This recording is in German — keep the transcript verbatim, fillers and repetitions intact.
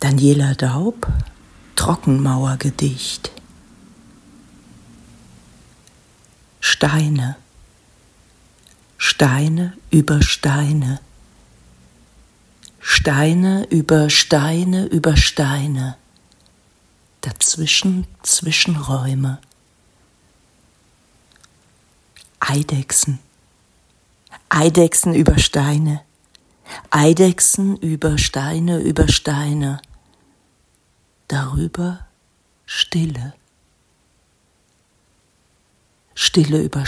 Daniela Daub, Trockenmauergedicht. Steine, Steine über Steine, Steine über Steine über Steine, dazwischen Zwischenräume. Eidechsen, Eidechsen über Steine, Eidechsen über Steine über Steine, darüber Stille, Stille über